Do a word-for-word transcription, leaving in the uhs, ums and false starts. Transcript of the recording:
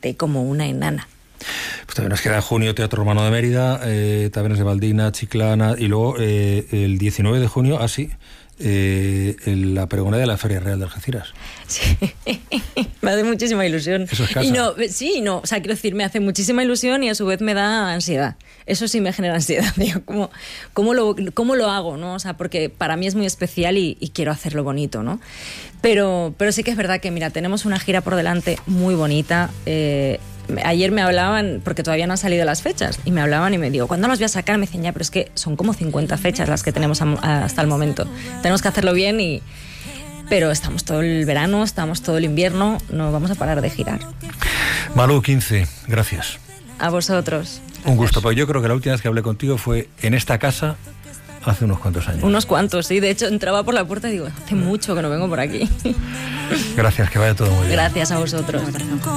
canté como una enana. Pues también nos queda en junio Teatro Romano de Mérida, eh, Tabernas de Valdina, Chiclana, y luego eh, el diecinueve de junio, así, ah, eh, la pregonera de la Feria Real de Algeciras. Sí, me hace muchísima ilusión. Eso es casa. Y no, sí, no, o sea, quiero decir, me hace muchísima ilusión y a su vez me da ansiedad. Eso sí me genera ansiedad. Digo, ¿cómo, cómo, lo, cómo lo hago, ¿no? O sea, porque para mí es muy especial y, y quiero hacerlo bonito, ¿no? Pero, pero sí que es verdad que, mira, tenemos una gira por delante muy bonita. Eh, Ayer me hablaban, porque todavía no han salido las fechas, y me hablaban y me digo, ¿cuándo las voy a sacar? Me decían, ya, pero es que son como cincuenta fechas las que tenemos a, hasta el momento. Tenemos que hacerlo bien, y pero estamos todo el verano, estamos todo el invierno, no vamos a parar de girar. Malú quince, gracias. A vosotros. Un gusto, pero yo creo que la última vez que hablé contigo fue en esta casa hace unos cuantos años. Unos cuantos, sí. De hecho, entraba por la puerta y digo, hace mucho que no vengo por aquí. Gracias, que vaya todo muy bien. Gracias a vosotros.